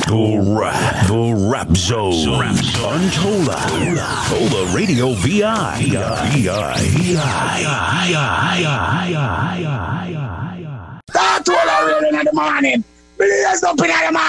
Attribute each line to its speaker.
Speaker 1: The Rap Zone. Tola Radio VI.
Speaker 2: Start to in the morning. Millions up in the morning.